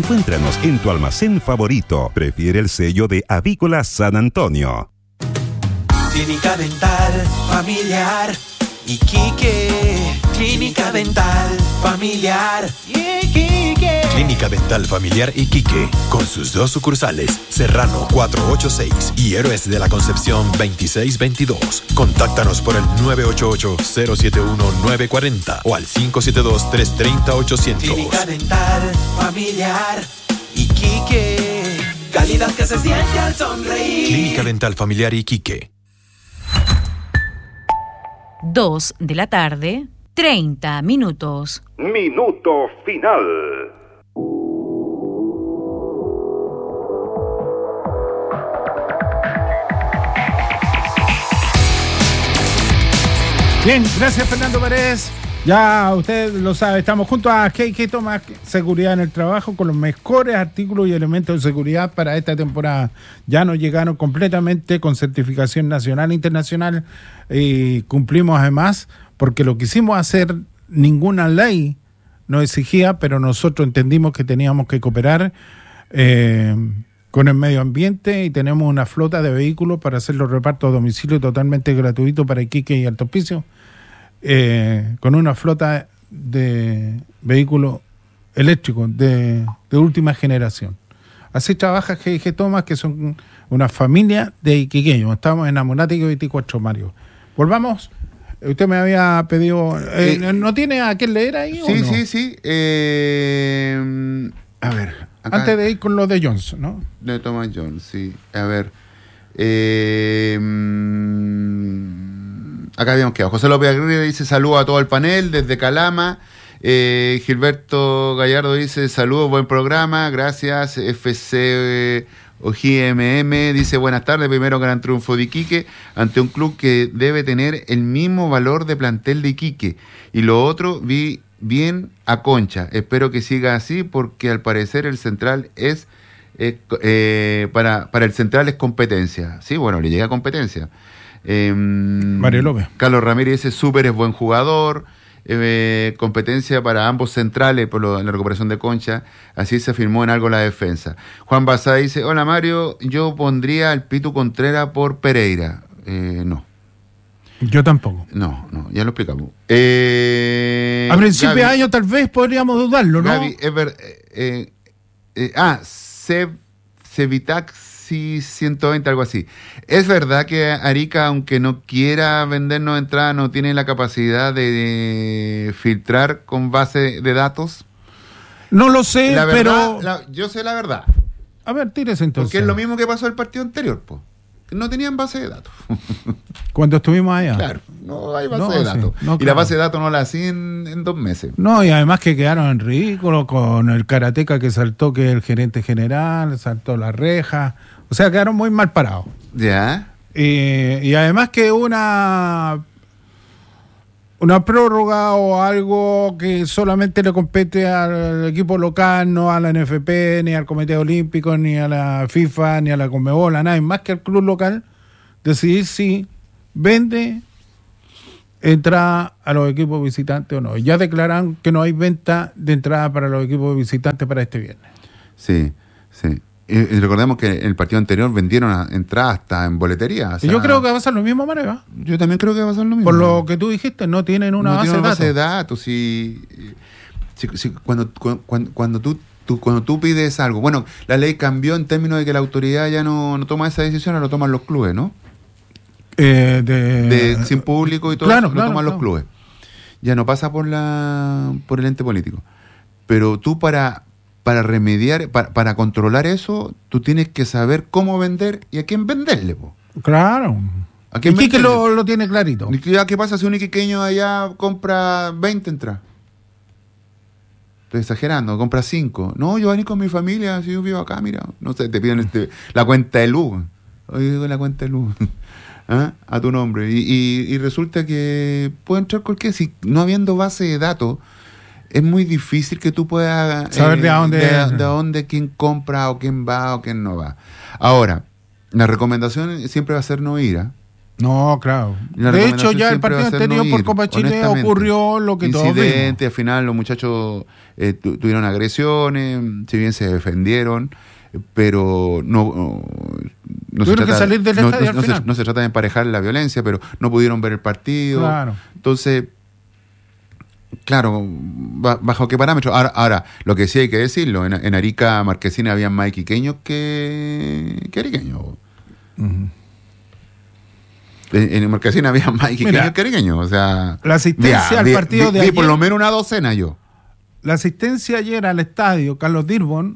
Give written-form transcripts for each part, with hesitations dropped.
Encuéntranos en tu almacén favorito. Prefiere el sello de Avícola San Antonio. Clínica Dental Familiar Iquique. Clínica Dental Familiar Iquique. Clínica Dental Familiar Iquique, con sus 2 sucursales, Serrano 486 y Héroes de la Concepción 2622. Contáctanos por el 988-071-940 o al 572-330-800. Clínica Dental Familiar Iquique. Calidad que se siente al sonreír. Clínica Dental Familiar Iquique. 2 de la tarde, 30 minutos. Minuto final. Bien, gracias Fernando Pérez. Ya usted lo sabe, estamos junto a KK Thomas Seguridad en el Trabajo con los mejores artículos y elementos de seguridad para esta temporada. Ya nos llegaron completamente con certificación nacional e internacional y cumplimos además porque lo quisimos hacer, ninguna ley nos exigía, pero nosotros entendimos que teníamos que cooperar con el medio ambiente y tenemos una flota de vehículos para hacer los repartos a domicilio totalmente gratuitos para Iquique y Alto Hospicio. Con una flota de vehículos eléctricos de última generación. Así trabaja GG Thomas, que son una familia de iquiqueños. Estamos en Amonático 24, Mario. Volvamos. Usted me había pedido... ¿No tiene a quién leer ahí? Sí, ¿o no? sí. A ver. Acá, antes de ir con lo de Jones, ¿no? De Thomas Jones, sí. A ver. Acá habíamos quedado. José López Aguirre dice saludos a todo el panel desde Calama. Gilberto Gallardo dice saludos, buen programa, gracias. FC OGMM dice buenas tardes, primero gran triunfo de Iquique ante un club que debe tener el mismo valor de plantel de Iquique. Y lo otro, vi bien a Concha. Espero que siga así porque al parecer el central es para el central es competencia. Sí, bueno, le llega competencia. Mario López. Carlos Ramírez dice súper es buen jugador, competencia para ambos centrales por la recuperación de Concha, así se afirmó en algo la defensa. Juan Basada dice hola Mario, yo pondría al Pitu Contreras por Pereira. No. Yo tampoco. No, ya lo explicamos. A principio de año tal vez podríamos dudarlo, ¿no? Gaby, Cevitax 120, algo así. ¿Es verdad que Arica, aunque no quiera vendernos entrada, no tiene la capacidad de filtrar con base de datos? No lo sé, pero... pero... yo sé la verdad. A ver, tírese entonces. Porque es lo mismo que pasó el partido anterior, pues. No tenían base de datos. Cuando estuvimos allá. Claro, no hay base de datos. Sí, no, y claro. la base de datos no la hacían en 2 meses. No, y además que quedaron en ridículo con el karateca que saltó, que el gerente general, saltó la reja. O sea, quedaron muy mal parados. Ya. Y además que una prórroga o algo que solamente le compete al equipo local, no a la NFP, ni al Comité Olímpico, ni a la FIFA, ni a la Conmebol, a nadie más que al club local, decidir si vende entrada a los equipos visitantes o no. Ya declararon que no hay venta de entrada para los equipos visitantes para este viernes. Sí. Y recordemos que en el partido anterior vendieron entradas hasta en boletería. O sea, yo creo que va a ser lo mismo, Mario. Yo también creo que va a ser lo mismo. Por lo que tú dijiste, no tienen una base de datos. Sí, cuando tú pides algo, bueno, la ley cambió en términos de que la autoridad ya no toma esa decisión, lo toman los clubes, ¿no? Sin público y todo, claro, eso, lo toman los clubes. Ya no pasa por el ente político. Pero tú para remediar, para controlar eso, tú tienes que saber cómo vender y a quién venderle, po. Claro. ¿A quién Iquique lo tiene clarito. ¿Qué pasa si un iquiqueño allá compra 20 entradas? Estoy exagerando, compra 5. No, yo voy con mi familia, si yo vivo acá, mira. No sé, te piden la cuenta de luz. Oye, doy la cuenta de luz. ¿Ah? A tu nombre. Y resulta que puede entrar cualquiera. Si no habiendo base de datos, es muy difícil que tú puedas saber de dónde quién compra o quién va o quién no va. Ahora, la recomendación siempre va a ser no ir. No, claro. La De hecho, recomendación ya el siempre va partido a ser anterior no por ir, Copa Chile honestamente. ocurrió lo que todos vimos. Incidente, al final los muchachos tuvieron agresiones, si bien se defendieron, pero no se Tuvieron que trata, salir del estadio al final. no se trata de emparejar la violencia, pero no pudieron ver el partido. Claro. Entonces, claro, ¿bajo qué parámetros? Ahora, lo que sí hay que decirlo, en Arica Marquesina había más iquiqueños que ariqueños. Ujú. En Marquesina había más iquiqueños que ariqueños. O sea, La asistencia al partido de vi ayer. por lo menos una docena yo. La asistencia ayer al estadio Carlos Dirbon,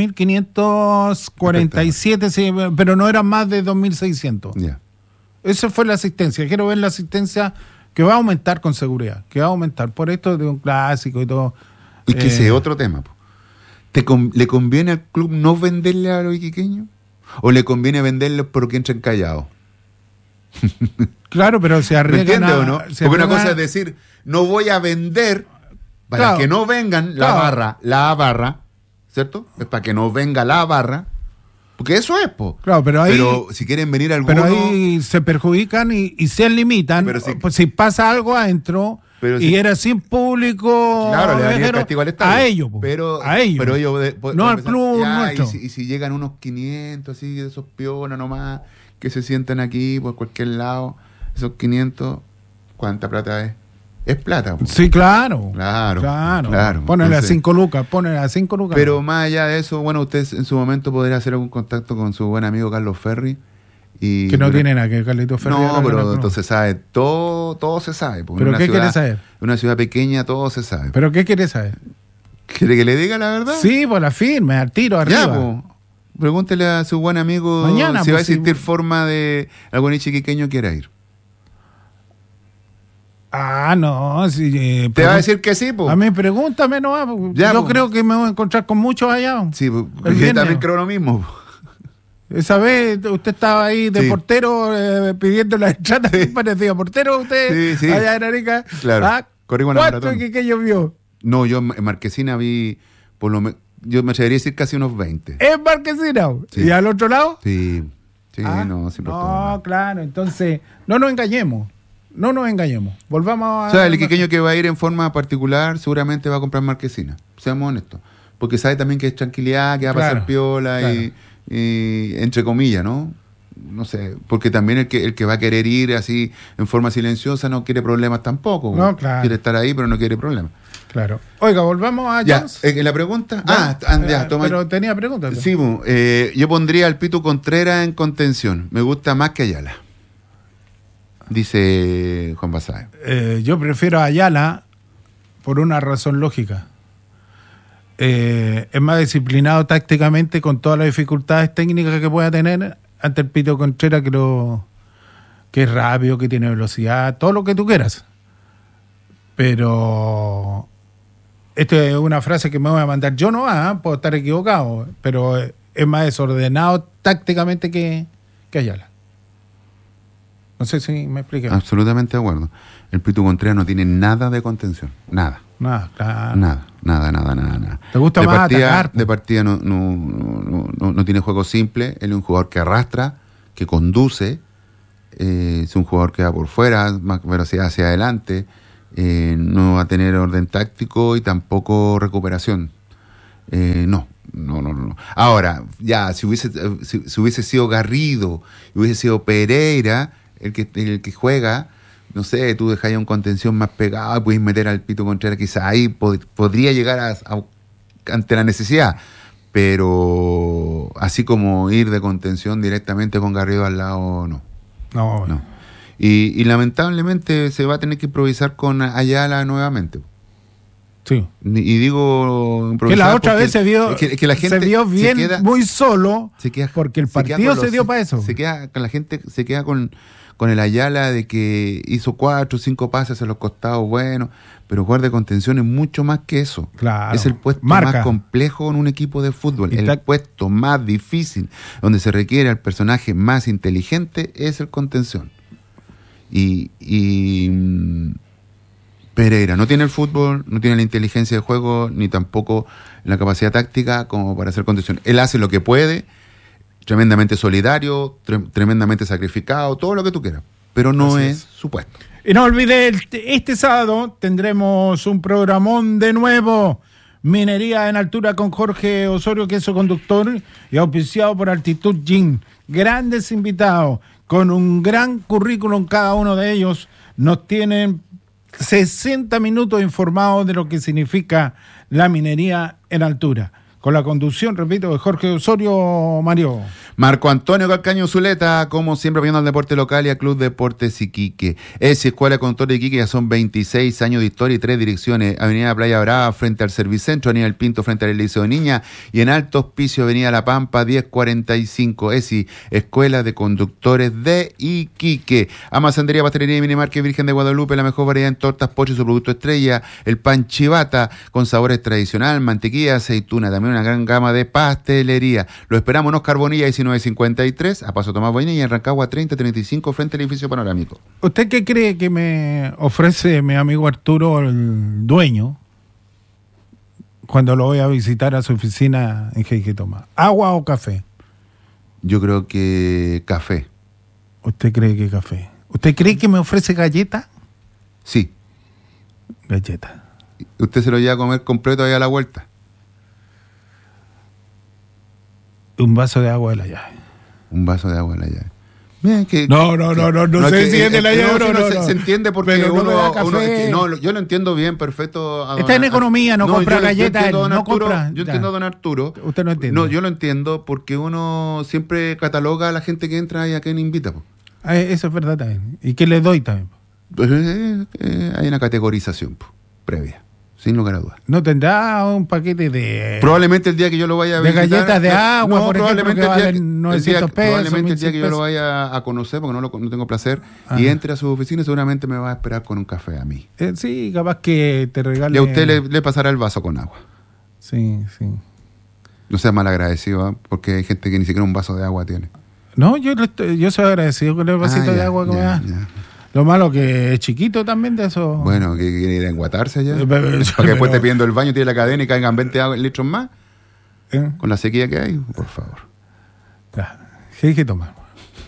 2.547, sí, pero no eran más de 2.600. Ya. Esa fue la asistencia. Quiero ver la asistencia que va a aumentar con seguridad, que va a aumentar por esto de un clásico y todo. Y que ese es otro tema. Po. ¿Le conviene al club no venderle a los iquiqueños? ¿O le conviene venderlos porque entren callados? Claro, pero se ¿Me arriesgan entiendes o no? se Porque una arriesgan cosa es decir, no voy a vender para Claro. que no vengan la barra, ¿cierto? Es para que no venga la barra. Porque eso es, po. Claro, pero ahí- si quieren venir algunos... Pero ahí se perjudican y se limitan. Pero si- pues si pasa algo adentro Pero y si- era sin público, Claro, le daría el pero castigo al estadio. a ellos, po, pero a ellos. Pero ellos no al pensar, club ya, nuestro. y si llegan unos 500 así de esos piolas nomás, que se sientan aquí por cualquier lado, esos 500, ¿cuánta plata es? Es plata. Po. Sí, claro. Claro. Ponele Entonces, a 5 lucas, ponele a 5 lucas. pero más allá de eso, bueno, usted en su momento podría hacer algún contacto con su buen amigo Carlos Ferri. Y, que no tiene nada que Carlito Ferri. No, pero entonces sabe, todo se sabe. Porque ¿Pero en una qué ciudad- quiere saber? En una ciudad pequeña todo se sabe. ¿Pero qué quieres saber? ¿Quiere que le diga la verdad? Sí, pues la firme, al tiro, arriba. Ya, po. Pregúntele a su buen amigo Mañana, si va a pues, sí. existir forma de algún ichiquiqueño quiera ir. Ah, no. Sí, Te va a decir que sí, po. A mí pregúntame, no. Ya, Yo po. creo que me voy a encontrar con muchos allá. Sí, po, El porque yo viernes. también creo lo mismo. Po. Esa vez usted estaba ahí de Sí. portero pidiendo la entrada. Parecía portero usted Sí, sí. allá en Arica. Claro. Ah, Corrimos la ¿cuánto maratón. que yo vio? No, yo en Marquesina vi por lo menos, yo me atrevería a decir casi unos 20. En Marquesina. Sí. ¿Y al otro lado? Sí, Ah, no, siempre no, claro. Entonces, no nos engañemos. No nos engañemos. Volvamos a... O sea, el iquiqueño que va a ir en forma particular seguramente va a comprar Marquesina. Seamos honestos. Porque sabe también que es tranquilidad, que va a pasar Claro, piola claro. y entre comillas, ¿no? No sé, porque también el que va a querer ir así en forma silenciosa no quiere problemas tampoco. No, claro. Quiere estar ahí, pero no quiere problemas. Claro. Oiga, volvamos a Ya, Jones. la pregunta... Ya, toma. Pero tenía preguntas. Sí, yo pondría al Pitu Contreras en contención. Me gusta más que Ayala. Dice Juan Basáez. Yo prefiero a Ayala por una razón lógica. Es más disciplinado tácticamente con todas las dificultades técnicas que pueda tener ante el Pito Contreras, que es rápido, que tiene velocidad, todo lo que tú quieras. Pero esta es una frase que me voy a mandar yo, no puedo estar equivocado, pero es más desordenado tácticamente que Ayala. No sé si me expliqué. Absolutamente de acuerdo. El Pitu Contreras no tiene nada de contención. Nada. Nada, claro. Nada. ¿Te gusta de más partida, atacar, po? De partida no tiene juego simple. Él es un jugador que arrastra, que conduce. Es un jugador que va por fuera, más velocidad hacia adelante. No va a tener orden táctico y tampoco recuperación. No. Ahora, ya, si hubiese sido Garrido, hubiese sido Pereira, el que juega, no sé, tú dejas ya un contención más pegado y puedes meter al Pito Contreras, quizás ahí podría llegar ante la necesidad, pero así como ir de contención directamente con Garrido al lado, no. No. Y lamentablemente se va a tener que improvisar con Ayala nuevamente. Sí. Y digo Que improvisar la otra porque vez se vio, que la gente se vio bien, queda- muy solo, se queda- porque el se queda partido con se dio para eso. Se queda con la gente, se queda con el Ayala de que hizo 4 o 5 pases a los costados, bueno, pero jugar de contención es mucho más que eso. Claro. Es el puesto Marca. más complejo en un equipo de fútbol. Y El puesto más difícil, donde se requiere al personaje más inteligente, es el contención. Pereira no tiene el fútbol, no tiene la inteligencia de juego, ni tampoco la capacidad táctica como para hacer contención. Él hace lo que puede, tremendamente solidario, tremendamente sacrificado, todo lo que tú quieras. pero no Así es su puesto. Y no olvide, este sábado tendremos un programón de nuevo. Minería en altura con Jorge Osorio, queso conductor, y auspiciado por Altitud Gin. Grandes invitados, con un gran currículum cada uno de ellos. Nos tienen 60 minutos informados de lo que significa la minería en altura. Con la conducción, repito, de Jorge Osorio, Mario. Marco Antonio Calcaño Zuleta, como siempre, apoyando al deporte local y al Club Deportes Iquique. Escuela de Conductor de Iquique, ya son 26 años de historia y 3 direcciones. Avenida Playa Brava, frente al Servicentro, Avenida El Pinto, frente al Liceo de Niña, y en Alto Hospicio, Avenida La Pampa, 1045. Escuela de Conductores de Iquique. Amasandería, Pastelería y Minimarket Virgen de Guadalupe, la mejor variedad en tortas, pocho y su producto estrella, el pan chivata, con sabores tradicional, mantequilla, aceituna, también una gran gama de pastelería. Lo esperamos en Oscar Bonilla, 1953, a Paso Tomás Boina, y en Rancagua 3035, frente al edificio panorámico. ¿Usted qué cree que me ofrece mi amigo Arturo, el dueño, cuando lo voy a visitar a su oficina en G.I.G. Tomás? ¿Agua o café? Yo creo que café. ¿Usted cree que café? ¿Usted cree que me ofrece galleta? Sí. Galleta. ¿Usted se lo lleva a comer completo ahí a la vuelta? Un vaso de agua de la llave. Un vaso de agua de la llave. Mira, que, No se entiende la llave. Se entiende porque pero uno... yo lo entiendo bien, perfecto. Está en economía, no compra galletas. Yo compra. entiendo, don Arturo. Usted no entiende. No, yo lo entiendo porque uno siempre cataloga a la gente que entra y a quien invita. Po. Eso es verdad también. ¿Y qué le doy también? Pues, hay una categorización previa, sin lugar a dudas. ¿No tendrá un paquete de... Probablemente el día que yo lo vaya a visitar... De galletas de agua, por probablemente ejemplo, que el valen 900 pesos, probablemente el día que yo 1.100 lo vaya a conocer, porque no tengo placer, Ajá. y entre a su oficina, seguramente me va a esperar con un café a mí. Sí, capaz que te regale... Y a usted le pasará el vaso con agua. Sí. No sea mal agradecido, ¿eh? Porque hay gente que ni siquiera un vaso de agua tiene. No, yo soy agradecido con el vasito de agua que me da. Ya. Lo malo que es chiquito también de eso. Bueno, que quiere ir a enguatarse allá. Pero- Para que después pero- te pidiendo el baño, tire la cadena y caigan 20 litros más. ¿Eh? Con la sequía que hay, por favor. Ya. ¿Qué hay que tomar?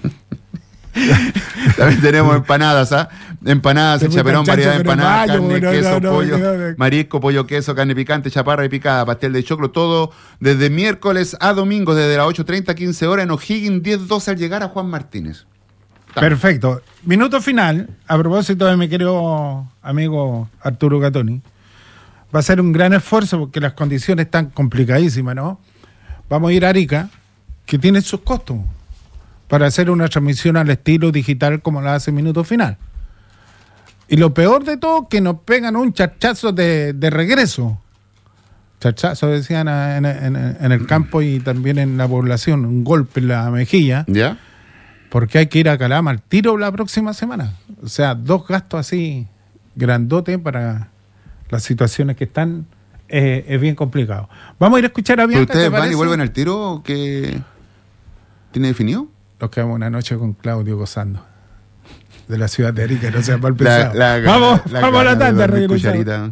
También tenemos empanadas, ¿ah? Empanadas, Se el fue chaperón, tan variedad de chancho con el empanadas, mayo, carne, no, queso, no, pollo, no. marisco, pollo, queso, carne picante, chaparra y picada, pastel de choclo, todo desde miércoles a domingo, desde las 8:30 a 15 horas en O'Higgins 10-12 al llegar a Juan Martínez. Perfecto. Minuto final, a propósito de mi querido amigo Arturo Gatoni. Va a ser un gran esfuerzo porque las condiciones están complicadísimas, ¿no? Vamos a ir a Arica, que tiene sus costos, para hacer una transmisión al estilo digital como la hace Minuto Final. Y lo peor de todo, que nos pegan un chachazo de regreso. Chachazo, decían en el campo y también en la población, un golpe en la mejilla. ¿Ya? Porque hay que ir a Calama al tiro la próxima semana. O sea, 2 gastos así grandotes para las situaciones que están. Es bien complicado. Vamos a ir a escuchar a ¿Pero Bianca. ustedes ¿te van y parece? vuelven al tiro o qué tiene definido? Nos quedamos una noche con Claudio gozando. De la ciudad de Arica, no sea mal La- pensado. la- vamos la- a la la- tanda, la- regresamos. cucharita.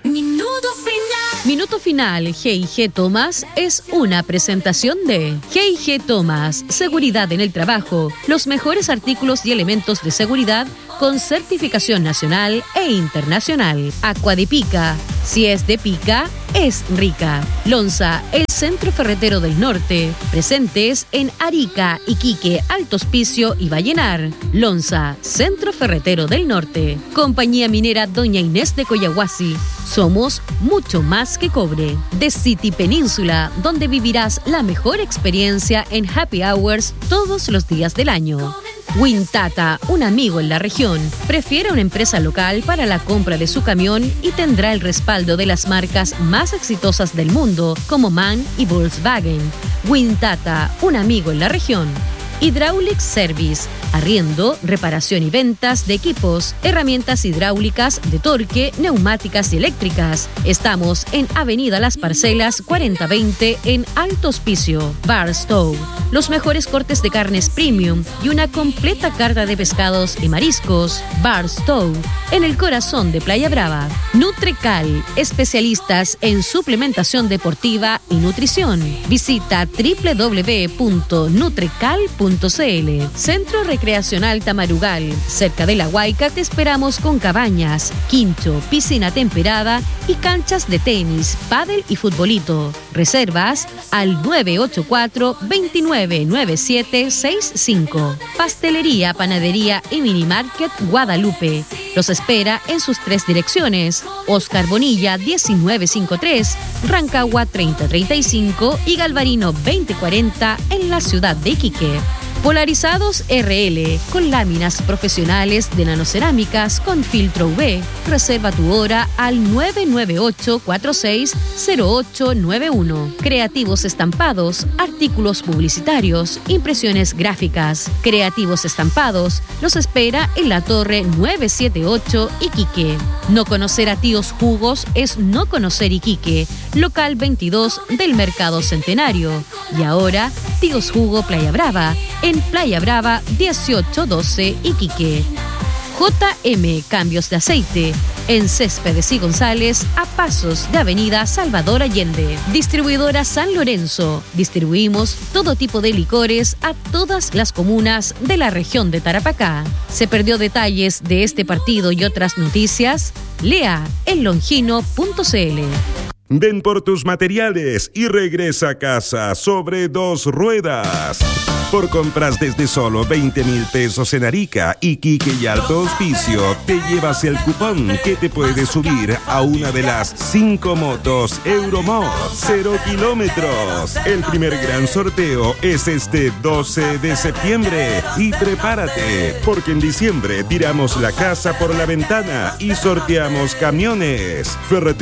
Minuto Final G&G Thomas es una presentación de G&G Thomas, seguridad en el trabajo, los mejores artículos y elementos de seguridad con certificación nacional e internacional. Aqua de Pica, si es de pica, es rica. Lonza, el centro ferretero del norte, presentes en Arica, Iquique, Alto Hospicio y Vallenar. Lonza, centro ferretero del norte. Compañía minera Doña Inés de Coyahuasi. Somos mucho más que cobre. The City Península, donde vivirás la mejor experiencia en happy hours todos los días del año. Wintata, un amigo en la región, prefiere una empresa local para la compra de su camión y tendrá el respaldo de las marcas más exitosas del mundo como MAN y Volkswagen. Wintata, un amigo en la región. Hydraulic Service, arriendo, reparación y ventas de equipos, herramientas hidráulicas, de torque, neumáticas y eléctricas. Estamos en Avenida Las Parcelas 4020 en Alto Hospicio. Barstow, los mejores cortes de carnes premium y una completa carta de pescados y mariscos. Barstow, en el corazón de Playa Brava. Nutrecal, especialistas en suplementación deportiva y nutrición. Visita www.nutrecal.cl. Centro Recreacional Tamarugal. Cerca de la Huayca te esperamos con cabañas, quincho, piscina temperada y canchas de tenis, pádel y futbolito. Reservas al 984-299765. Pastelería, panadería y minimarket Guadalupe. Los espera en sus 3 direcciones: Oscar Bonilla 1953, Rancagua 3035 y Galvarino 2040 en la ciudad de Iquique. Polarizados RL, con láminas profesionales de nanocerámicas con filtro UV. Reserva tu hora al 998-460891. Creativos estampados, artículos publicitarios, impresiones gráficas. Creativos estampados los espera en la Torre 978 Iquique. No conocer a Tíos Jugos es no conocer Iquique. Local 22 del Mercado Centenario. Y ahora, Tíos Jugo Playa Brava, en Playa Brava 1812 Iquique. JM Cambios de Aceite, en Céspedes y González, a pasos de Avenida Salvador Allende. Distribuidora San Lorenzo. Distribuimos todo tipo de licores a todas las comunas de la región de Tarapacá. ¿Se perdió detalles de este partido y otras noticias? Lea en longino.cl. Ven por tus materiales y regresa a casa sobre 2 ruedas. Por compras desde solo 20,000 pesos en Arica, Iquique y Alto Hospicio, te llevas el cupón que te puede subir a una de las 5 motos Euromod 0 kilómetros. El primer gran sorteo es este 12 de septiembre. Y prepárate, porque en diciembre tiramos la casa por la ventana y sorteamos camiones.